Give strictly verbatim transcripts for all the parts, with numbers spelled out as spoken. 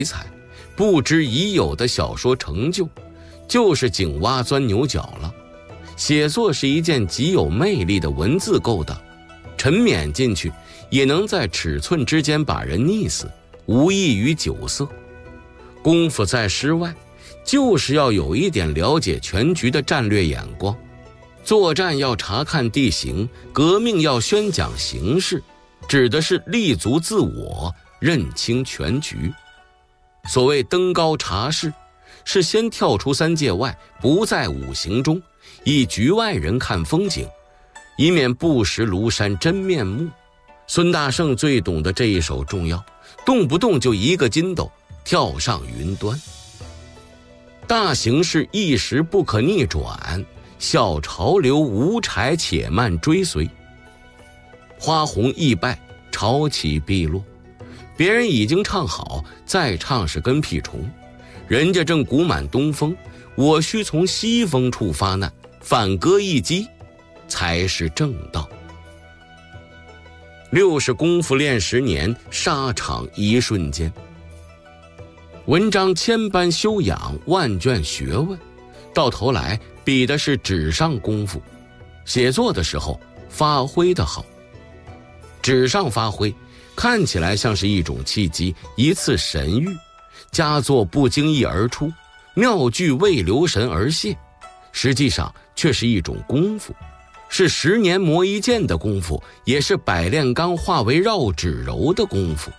才，不知已有的小说成就，就是井蛙钻牛角了。写作是一件极有魅力的文字勾当，沉湎进去也能在尺寸之间把人溺死，无异于酒色。功夫在诗外，就是要有一点了解全局的战略眼光。作战要察看地形，革命要宣讲形势，指的是立足自我，认清全局。所谓登高察势，是先跳出三界外，不在五行中，以局外人看风景，以免不识庐山真面目。孙大圣最懂得这一手重要，动不动就一个筋斗跳上云端。大形势一时不可逆转，小潮流无柴且慢追随。花红易败，潮起必落。别人已经唱好，再唱是跟屁虫。人家正鼓满东风，我需从西风处发难，反戈一击才是正道。六是功夫练十年，沙场一瞬间。文章千般修养，万卷学问，到头来比的是纸上功夫。写作的时候发挥的好，纸上发挥看起来像是一种契机，一次神谕，佳作不经意而出，妙句未留神而泄，实际上却是一种功夫，是十年磨一剑的功夫，也是百炼钢化为绕指柔的功夫。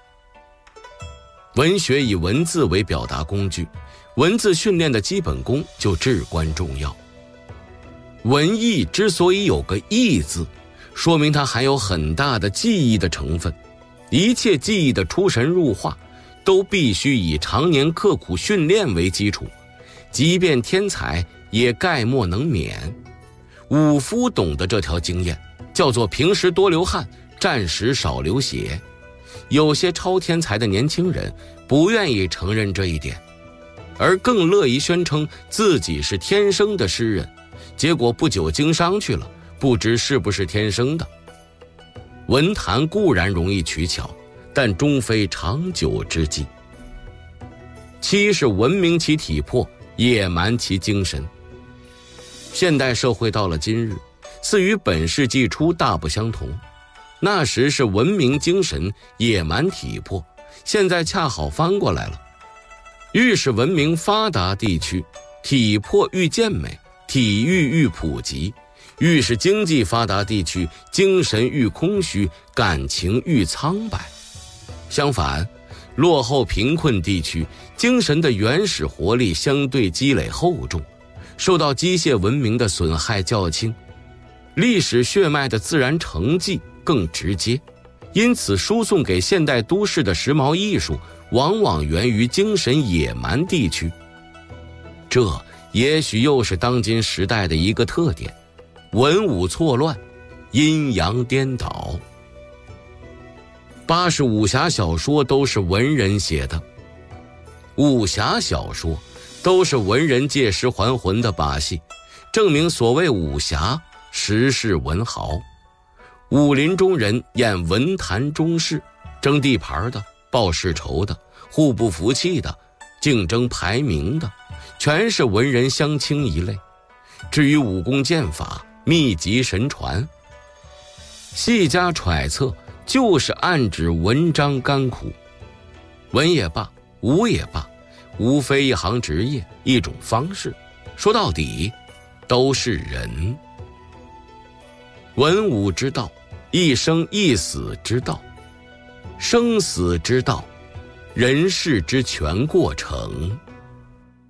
文学以文字为表达工具，文字训练的基本功就至关重要。文艺之所以有个艺字，说明它含有很大的记忆的成分。一切技艺的出神入化，都必须以常年刻苦训练为基础，即便天才也概莫能免。武夫懂得这条经验，叫做平时多流汗，战时少流血。有些超天才的年轻人不愿意承认这一点，而更乐意宣称自己是天生的诗人，结果不久经商去了，不知是不是天生的。文坛固然容易取巧，但终非长久之计。七是文明其体魄，野蛮其精神。现代社会到了今日，似与本世纪初大不相同。那时是文明精神，野蛮体魄，现在恰好翻过来了。愈是文明发达地区，体魄愈健美，体育愈普及；愈是经济发达地区，精神愈空虚，感情愈苍白。相反，落后贫困地区，精神的原始活力相对积累厚重，受到机械文明的损害较轻，历史血脉的自然成绩更直接，因此输送给现代都市的时髦艺术往往源于精神野蛮地区。这也许又是当今时代的一个特点，文武错乱，阴阳颠倒。八是武侠小说都是文人写的，武侠小说都是文人借尸还魂的把戏，证明所谓武侠实是文豪。武林中人演文坛中事，争地盘的，报世仇的，互不服气的，竞争排名的，全是文人相倾一类。至于武功剑法、秘籍神传，细加揣测，就是暗指文章甘苦。文也罢，武也罢，无非一行职业，一种方式，说到底都是人。文武之道，一生一死之道，生死之道，人世之全过程。